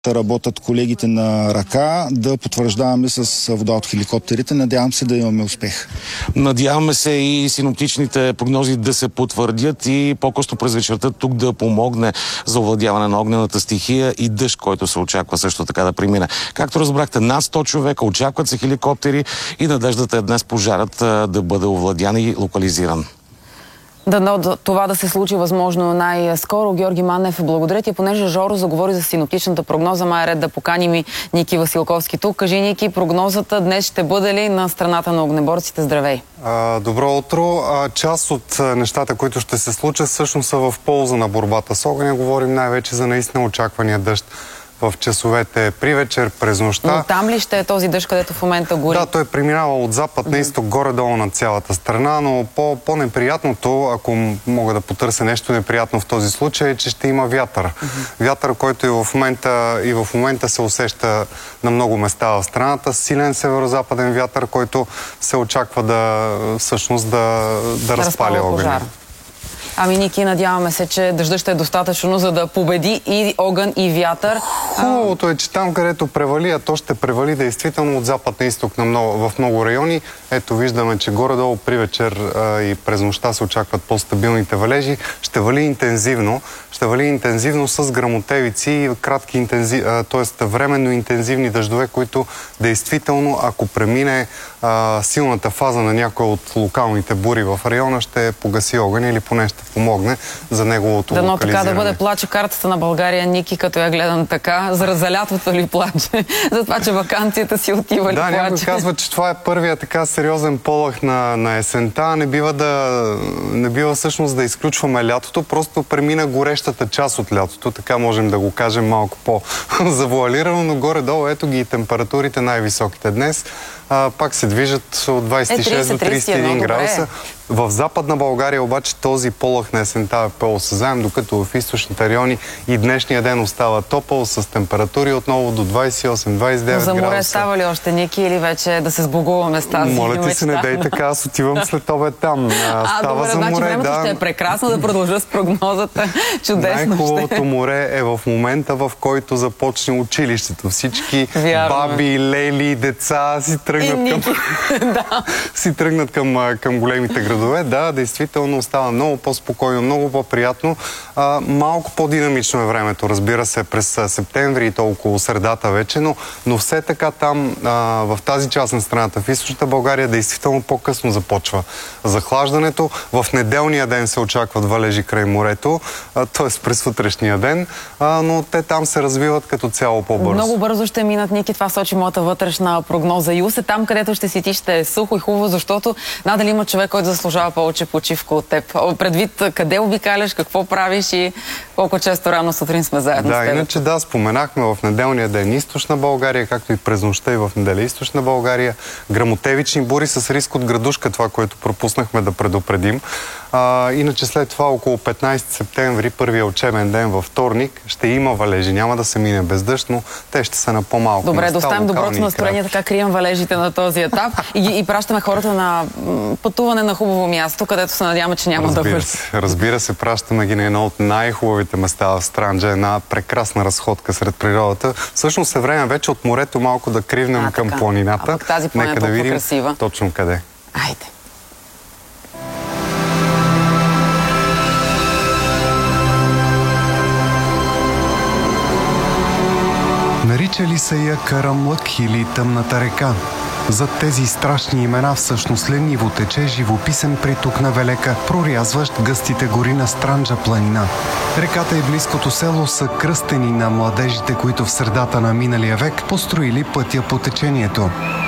работят колегите на ръка, да потвърждаваме с вода от хеликоптерите. Надявам се да имаме успех. Надяваме се и синоптичните прогнози да се потвърдят и по-късно през вечерта тук да помогне за овладяване на огнената стихия и дъжд, който се очаква също така да премине. Както разбрахте, над 100 човека, очакват се хеликоптери и надеждата е днес пожарът да бъде овладян и локализиран. Дано това да се случи възможно най-скоро. Георги Манев, благодаря ти. Понеже Жоро заговори за синоптичната прогноза, май е ред да поканим и Ники Василковски тук. Кажи, Ники, прогнозата днес ще бъде ли на страната на огнеборците? Здравей! Добро утро. Част от нещата, които ще се случат, всъщност са в полза на борбата с огъня. Говорим най-вече за наистина очаквания дъжд в часовете при вечер, през нощта. Но там ли ще е този дъжд, където в момента гори? Да, той преминава от запад на изток, горе-долу на цялата страна, но по-неприятното, ако мога да потърся нещо неприятно в този случай, е, че ще има вятър. Вятър, който и в момента се усеща на много места в страната. Силен северо-западен вятър, който се очаква да разпали огъня. Ами, Ники, надяваме се, че дъждът ще е достатъчно, за да победи и огън, и вятър. Хубавото е, че там, където превали, а то ще превали действително от запад на изток в много райони. Ето, виждаме, че горе-долу при вечер и през нощта се очакват по-стабилните валежи. Ще вали интензивно с гръмотевици и кратки т.е. временно интензивни дъждове, които действително, ако премине силната фаза на някоя от локалните бури в района, ще погаси огън или поне ще помогне за неговото локализиране. Дано така да бъде. Плаче картата на България, Ники, като я гледам така. За лятото ли плаче? За това, че ваканцията си отива ли плаче? Да, някой казва, че това е първият така сериозен полъх на есента. Не бива всъщност да изключваме лятото. Просто премина горещата част от лятото. Така можем да го кажем малко по-завуалирано, но горе-долу ето ги и температурите най-високите днес. Пак се движат от 26 до 31 градуса. В Западна България обаче този полъх на есента е по-осезаем, докато в източните райони и днешния ден остава топъл с температури отново до 28-29 градуса. За море става ли още, Ники, или вече да се сбогуваме с тази мечта? Моля ти се, не дей така, аз отивам след обед там. Добре, значи времето ще е прекрасно, да продължа с прогнозата. Чудесно ще. Най-хубавото море е в момента, в който започне училището. Всички баби, лели, деца си тръгнат към големите градове. Да, действително става много по-спокойно, много по-приятно. Малко по-динамично е времето, разбира се, през септември и то около средата вече, но все така там, в тази част на страната, в източната България, действително по-късно започва захлаждането. В неделния ден се очакват валежи край морето, т.е. през утрешния ден, но те там се развиват като цяло по-бързо. Много бързо ще минат, Ники, това сочи моята вътрешна прогноза. Юс е там, където ще си ти, ще е сухо и хубаво, защото надали има човек, който заслужава повече почивка от теб. Предвид къде обикаляш, какво правиш и колко често рано сутрин сме заедно с теб. Иначе споменахме в неделния ден източна България, както и през нощта и в неделя източна България. Гръмотевични бури с риск от градушка, това, което пропуснахме да предупредим. Иначе след това около 15 септември, първия учебен ден във вторник, ще има валежи. Няма да се мине без дъжд, но те ще са на по-малко. Добре, доставим доброто настроение, така крием валежите на този етап и пращаме хората на пътуване на хубаво място, където се надяваме, че няма да върши. Разбира се, пращаме ги на едно от най-хубавите места в Странджа, една прекрасна разходка сред природата. Всъщност е време вече от морето малко да кривнем към планината. Тази планина Нека да видим по-красива. Точно къде. Айде. Наричали са я Карамлък или Тъмната река. Зад тези страшни имена всъщност лениво тече живописен приток на Велека, прорязващ гъстите гори на Странджа планина. Реката и близкото село са кръстени на младежите, които в средата на миналия век построили пътя по течението.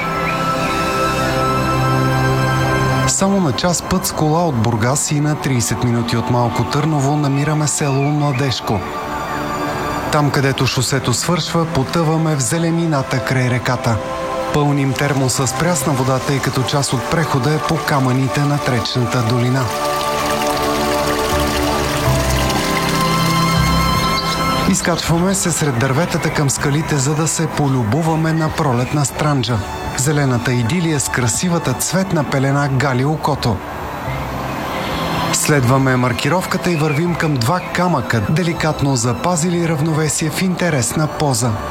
Само на час път с кола от Бургас и на 30 минути от Малко Търново намираме село Младежко. Там, където шосето свършва, потъваме в зеленината край реката. Пълним термоса с прясна вода, тъй като част от прехода е по камъните на Тречната долина. Изкачваме се сред дърветата към скалите, за да се полюбуваме на пролетна Странджа. Зелената идилия с красивата цветна пелена гали окото. Следваме маркировката и вървим към два камъка, деликатно запазили равновесие в интересна поза.